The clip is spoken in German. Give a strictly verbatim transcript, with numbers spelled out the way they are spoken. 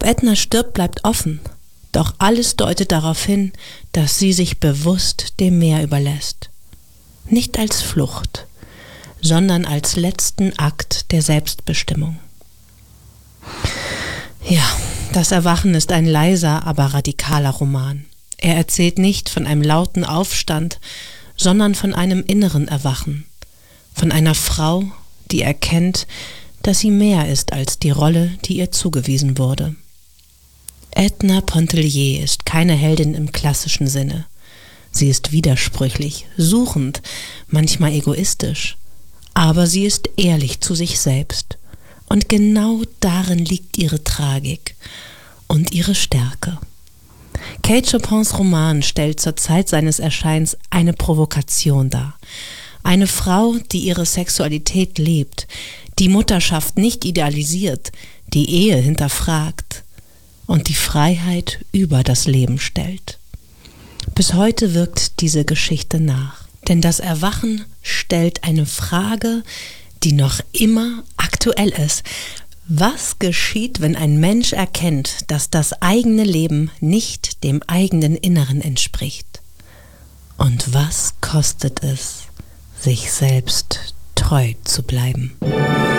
Edna stirbt, bleibt offen. Doch alles deutet darauf hin, dass sie sich bewusst dem Meer überlässt. Nicht als Flucht, sondern als letzten Akt der Selbstbestimmung. Ja, das Erwachen ist ein leiser, aber radikaler Roman. Er erzählt nicht von einem lauten Aufstand, sondern von einem inneren Erwachen. Von einer Frau, die erkennt, dass sie mehr ist als die Rolle, die ihr zugewiesen wurde. Edna Pontellier ist keine Heldin im klassischen Sinne. Sie ist widersprüchlich, suchend, manchmal egoistisch. Aber sie ist ehrlich zu sich selbst. Und genau darin liegt ihre Tragik und ihre Stärke. Kate Chopins Roman stellt zur Zeit seines Erscheins eine Provokation dar. Eine Frau, die ihre Sexualität lebt, die Mutterschaft nicht idealisiert, die Ehe hinterfragt und die Freiheit über das Leben stellt. Bis heute wirkt diese Geschichte nach. Denn das Erwachen stellt eine Frage, die noch immer aktuell ist. Was geschieht, wenn ein Mensch erkennt, dass das eigene Leben nicht dem eigenen Inneren entspricht? Und was kostet es, sich selbst treu zu bleiben?